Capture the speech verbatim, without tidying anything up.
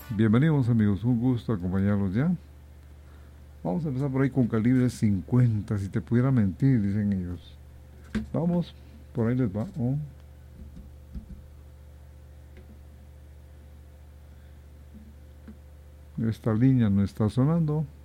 Bienvenidos amigos, un gusto acompañarlos ya. Vamos a empezar por ahí con calibre cincuenta, si te pudiera mentir, dicen ellos. Vamos, por ahí les va. Oh. Esta línea no está sonando.